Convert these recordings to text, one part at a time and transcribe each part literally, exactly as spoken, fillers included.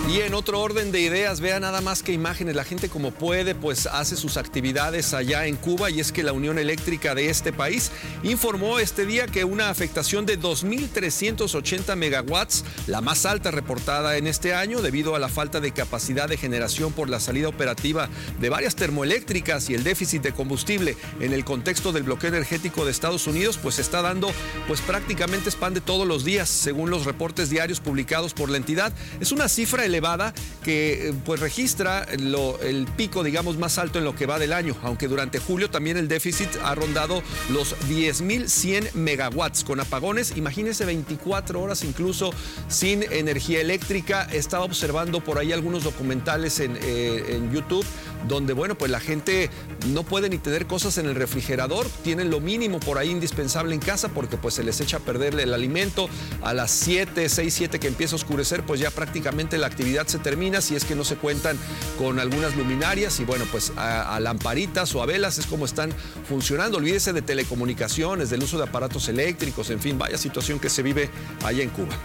Y en otro orden de ideas, vea nada más que imágenes, la gente como puede pues hace sus actividades allá en Cuba, y es que la Unión Eléctrica de este país informó este día que una afectación de dos mil trescientos ochenta megawatts, la más alta reportada en este año debido a la falta de capacidad de generación por la salida operativa de varias termoeléctricas y el déficit de combustible en el contexto del bloqueo energético de Estados Unidos, pues está dando pues prácticamente spam de todos los días, según los reportes diarios publicados por la entidad. Es una cifra elevada que pues registra lo, el pico, digamos, más alto en lo que va del año, aunque durante julio también el déficit ha rondado los diez mil cien megawatts, con apagones, imagínense, veinticuatro horas incluso sin energía eléctrica. Estaba observando por ahí algunos documentales en, eh, en YouTube, donde, bueno, pues la gente no puede ni tener cosas en el refrigerador, tienen lo mínimo por ahí indispensable en casa, porque pues se les echa a perder el alimento. A las siete, seis, siete que empieza a oscurecer, pues ya prácticamente la actividad se termina, si es que no se cuentan con algunas luminarias, y bueno, pues a, a lamparitas o a velas es como están funcionando. Olvídese de telecomunicaciones, del uso de aparatos eléctricos, en fin, vaya situación que se vive allá en Cuba.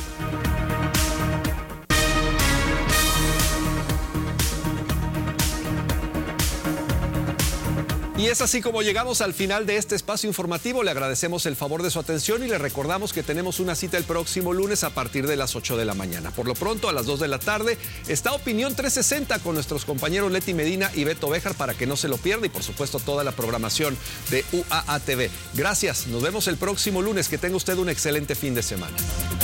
Y es así como llegamos al final de este espacio informativo. Le agradecemos el favor de su atención y le recordamos que tenemos una cita el próximo lunes a partir de las ocho de la mañana. Por lo pronto, a las dos de la tarde está Opinión trescientos sesenta con nuestros compañeros Leti Medina y Beto Béjar, para que no se lo pierda, y por supuesto toda la programación de U A A T V. Gracias, nos vemos el próximo lunes. Que tenga usted un excelente fin de semana.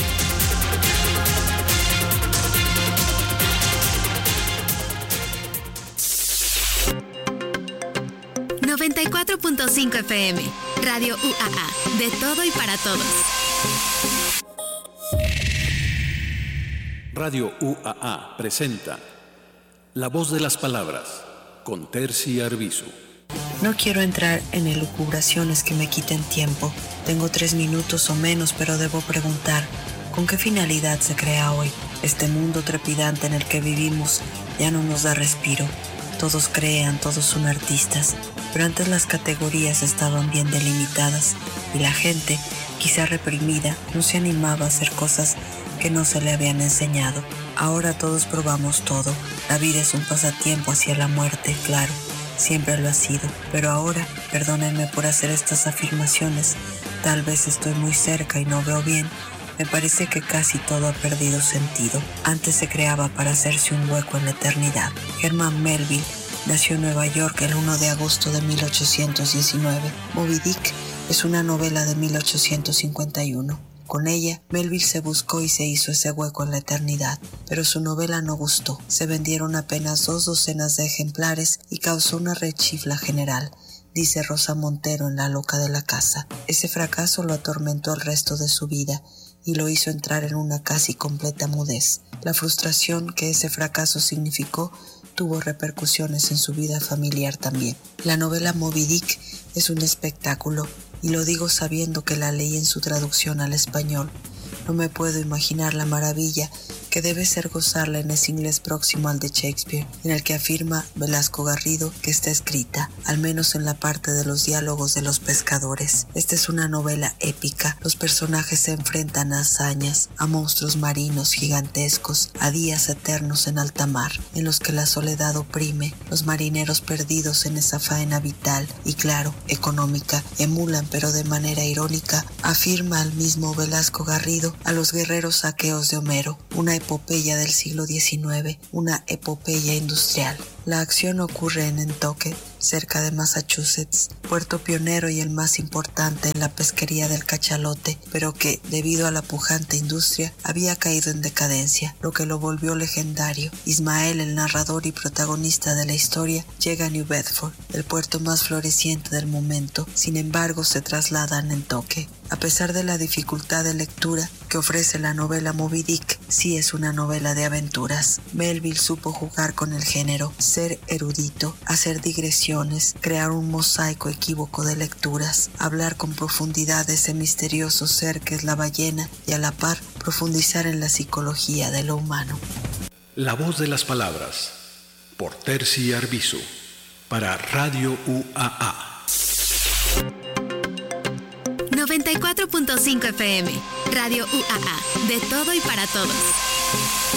noventa y cuatro punto cinco F M, Radio U A A, de todo y para todos. Radio U A A presenta La Voz de las Palabras, con Terci Arbizu. No quiero entrar en elucubraciones que me quiten tiempo. Tengo tres minutos o menos, pero debo preguntar, ¿con qué finalidad se crea hoy? Este mundo trepidante en el que vivimos ya no nos da respiro. Todos crean, todos son artistas, pero antes las categorías estaban bien delimitadas y la gente, quizá reprimida, no se animaba a hacer cosas que no se le habían enseñado. Ahora todos probamos todo. La vida es un pasatiempo hacia la muerte, claro, siempre lo ha sido. Pero ahora, perdónenme por hacer estas afirmaciones, tal vez estoy muy cerca y no veo bien. Me parece que casi todo ha perdido sentido. Antes se creaba para hacerse un hueco en la eternidad. Herman Melville nació en Nueva York el primero de agosto de mil ochocientos diecinueve. Moby Dick es una novela de mil ochocientos cincuenta y uno. Con ella, Melville se buscó y se hizo ese hueco en la eternidad, pero su novela no gustó. Se vendieron apenas dos docenas de ejemplares y causó una rechifla general, dice Rosa Montero en La loca de la casa. Ese fracaso lo atormentó el resto de su vida y lo hizo entrar en una casi completa mudez. La frustración que ese fracaso significó tuvo repercusiones en su vida familiar también. La novela Moby Dick es un espectáculo, y lo digo sabiendo que la leí en su traducción al español. No me puedo imaginar la maravilla que debe ser gozarla en ese inglés próximo al de Shakespeare, en el que afirma Velasco Garrido que está escrita, al menos en la parte de los diálogos de los pescadores. Esta es una novela épica. Los personajes se enfrentan a hazañas, a monstruos marinos gigantescos, a días eternos en alta mar, en los que la soledad oprime. Los marineros perdidos en esa faena vital y, claro, económica, emulan, pero de manera irónica, afirma al mismo Velasco Garrido, a los guerreros aqueos de Homero, una epopeya del siglo diecinueve, una epopeya industrial. La acción ocurre en Nantucket, cerca de Massachusetts, puerto pionero y el más importante en la pesquería del cachalote, pero que, debido a la pujante industria, había caído en decadencia, lo que lo volvió legendario. Ismael, el narrador y protagonista de la historia, llega a New Bedford, el puerto más floreciente del momento. Sin embargo, se traslada a Nantucket. A pesar de la dificultad de lectura que ofrece la novela Moby Dick, sí es una novela de aventuras. Melville supo jugar con el género, ser erudito, hacer digresiones, crear un mosaico equívoco de lecturas, hablar con profundidad de ese misterioso ser que es la ballena y a la par profundizar en la psicología de lo humano. La Voz de las Palabras, por Terci Arbizu, para Radio U A A. noventa y cuatro punto cinco F M, Radio U A A, de todo y para todos.